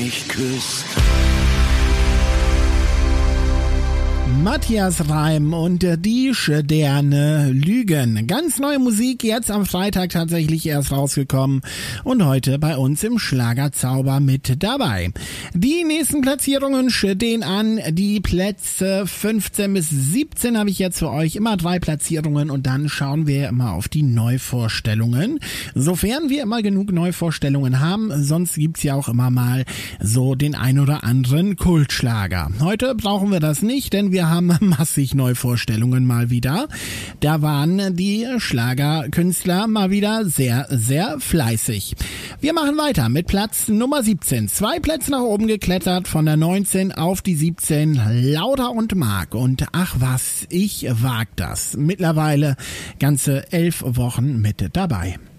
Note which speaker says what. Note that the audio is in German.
Speaker 1: mich küsst.
Speaker 2: Matthias Reim und die Sterne lügen. Ganz neue Musik, jetzt am Freitag tatsächlich erst rausgekommen und heute bei uns im Schlagerzauber mit dabei. Die nächsten Platzierungen stehen an. Die Plätze 15 bis 17 habe ich jetzt für euch. Immer 3 Platzierungen und dann schauen wir immer auf die Neuvorstellungen. Sofern wir immer genug Neuvorstellungen haben, sonst gibt's ja auch immer mal so den ein oder anderen Kultschlager. Heute brauchen wir das nicht, denn wir haben massig Neuvorstellungen mal wieder. Da waren die Schlagerkünstler mal wieder sehr, sehr fleißig. Wir machen weiter mit Platz Nummer 17. 2 Plätze nach oben geklettert, von der 19 auf die 17. Lauter und Mark. Und ach was, ich wag das. Mittlerweile ganze 11 Wochen mit dabei.